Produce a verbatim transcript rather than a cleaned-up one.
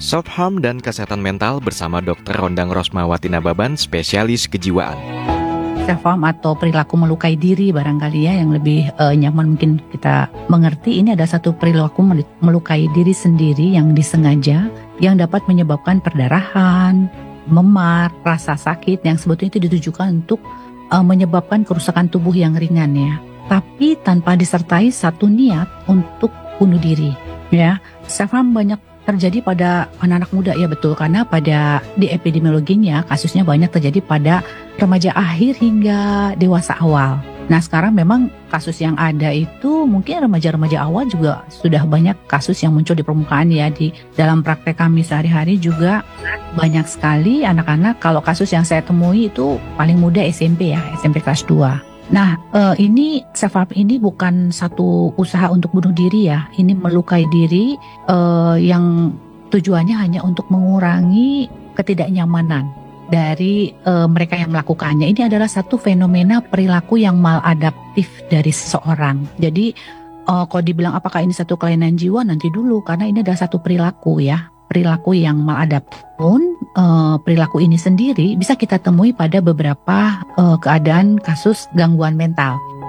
Self-harm dan kesehatan mental bersama dokter Rondang Rosmawati Nababan, spesialis kejiwaan. Self-harm atau perilaku melukai diri barangkali ya yang lebih uh, nyaman mungkin kita mengerti. Ini ada satu perilaku melukai diri sendiri yang disengaja, yang dapat menyebabkan perdarahan, memar, rasa sakit yang sebetulnya itu ditujukan untuk uh, menyebabkan kerusakan tubuh yang ringan ya. Tapi tanpa disertai satu niat untuk bunuh diri ya. Self-harm banyak terjadi pada anak-anak muda ya, betul, karena pada di epidemiologinya kasusnya banyak terjadi pada remaja akhir hingga dewasa awal. Nah sekarang memang kasus yang ada itu mungkin remaja-remaja awal juga sudah banyak kasus yang muncul di permukaan ya. Di dalam praktek kami sehari-hari juga banyak sekali anak-anak. Kalau kasus yang saya temui itu paling muda S M P ya, S M P kelas dua. Nah, uh, ini self-harm ini bukan satu usaha untuk bunuh diri ya. Ini melukai diri uh, yang tujuannya hanya untuk mengurangi ketidaknyamanan dari uh, mereka yang melakukannya. Ini adalah satu fenomena perilaku yang maladaptif dari seseorang. Jadi, uh, kalau dibilang apakah ini satu kelainan jiwa, nanti dulu. Karena ini adalah satu perilaku ya. Perilaku yang maladaptif pun uh, perilaku ini sendiri bisa kita temui pada beberapa uh, keadaan kasus gangguan mental.